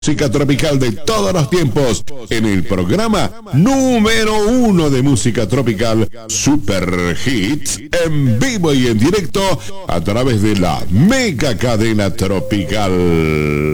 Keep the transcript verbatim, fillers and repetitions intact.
Música tropical de todos los tiempos en el programa número uno de música tropical, Super Hits, en vivo y en directo a través de la mega cadena tropical.